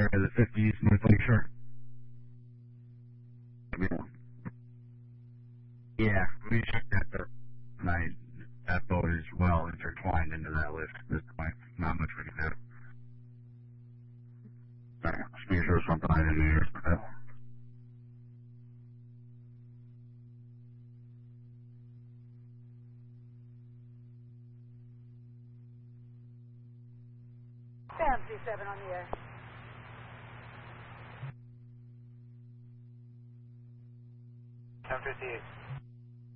area of the 50s, North Lakeshore. Yeah, we checked that tonight. That boat is well intertwined into that list at this point. Not much we can do. Just make sure something I didn't hear. Sam 37 on the air. Sam 58.